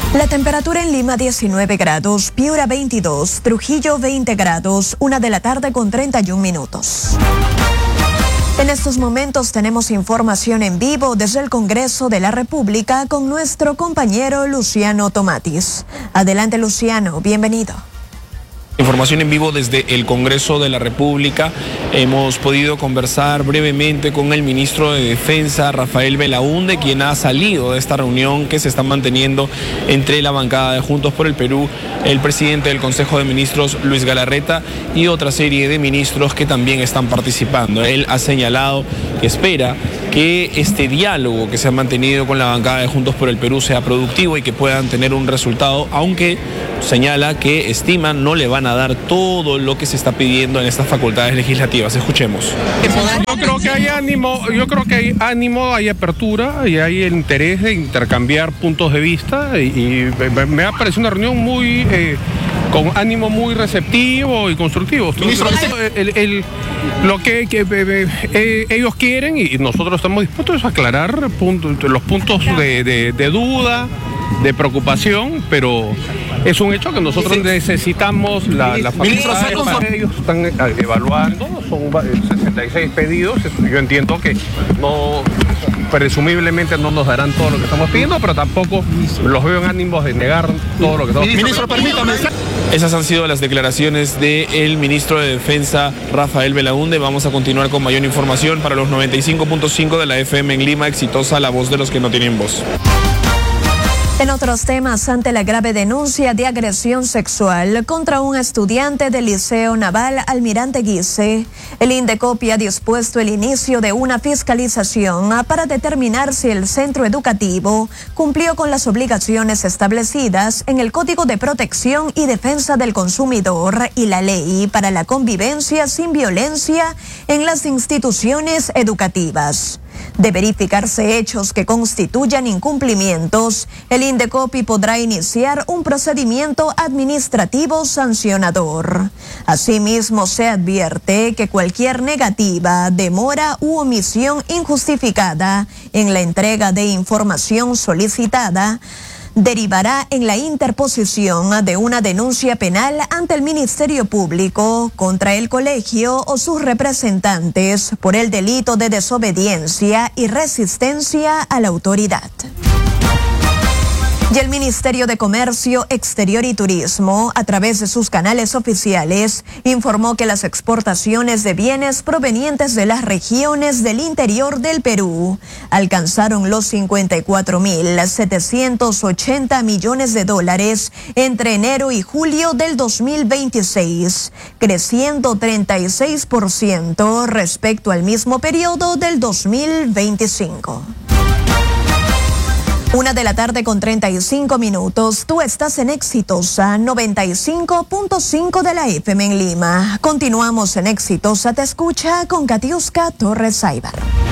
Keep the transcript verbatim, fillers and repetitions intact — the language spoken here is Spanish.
La temperatura en Lima diecinueve grados, Piura veintidós, Trujillo veinte grados, una de la tarde con treinta y un minutos. En estos momentos tenemos información en vivo desde el Congreso de la República con nuestro compañero Luciano Tomatis. Adelante, Luciano, bienvenido. Información en vivo desde el Congreso de la República. Hemos podido conversar brevemente con el ministro de Defensa, Rafael Belaúnde, quien ha salido de esta reunión que se está manteniendo entre la bancada de Juntos por el Perú, el presidente del Consejo de Ministros, Luis Galarreta, y otra serie de ministros que también están participando. Él ha señalado que espera que este diálogo que se ha mantenido con la bancada de Juntos por el Perú sea productivo y que puedan tener un resultado, aunque señala que estima no le van a dar todo lo que se está pidiendo en estas facultades legislativas. Escuchemos. Yo creo que hay ánimo, yo creo que hay ánimo, hay apertura y hay el interés de intercambiar puntos de vista y, y me ha parecido una reunión muy eh, con ánimo muy receptivo y constructivo. Ministro, el, el, lo que, que eh, ellos quieren y nosotros estamos dispuestos a aclarar puntos, los puntos de, de, de duda, de preocupación, pero es un hecho que nosotros necesitamos la, la facultad. Ellos están evaluando, son sesenta y seis pedidos. Yo entiendo que no, presumiblemente no nos darán todo lo que estamos pidiendo, pero tampoco los veo en ánimos de negar todo lo que estamos pidiendo. Ministro, permítame. Esas han sido las declaraciones del ministro de Defensa, Rafael Belaúnde. Vamos a continuar con mayor información para los noventa y cinco punto cinco de la F M en Lima. Exitosa, la voz de los que no tienen voz. En otros temas, ante la grave denuncia de agresión sexual contra un estudiante del Liceo Naval Almirante Guise, el INDECOPI ha dispuesto el inicio de una fiscalización para determinar si el centro educativo cumplió con las obligaciones establecidas en el Código de Protección y Defensa del Consumidor y la Ley para la Convivencia sin Violencia en las instituciones educativas. De verificarse hechos que constituyan incumplimientos, el INDECOPI podrá iniciar un procedimiento administrativo sancionador. Asimismo, se advierte que cualquier negativa, demora u omisión injustificada en la entrega de información solicitada derivará en la interposición de una denuncia penal ante el Ministerio Público contra el colegio o sus representantes por el delito de desobediencia y resistencia a la autoridad. Y el Ministerio de Comercio Exterior y Turismo, a través de sus canales oficiales, informó que las exportaciones de bienes provenientes de las regiones del interior del Perú alcanzaron los cincuenta y cuatro mil setecientos ochenta millones de dólares entre enero y julio del dos mil veintiséis, creciendo treinta y seis por ciento respecto al mismo periodo del dos mil veinticinco. Una de la tarde con treinta y cinco minutos. Tú estás en Exitosa noventa y cinco punto cinco de la F M en Lima. Continuamos en Exitosa Te Escucha con Katiuska Torres Aybar.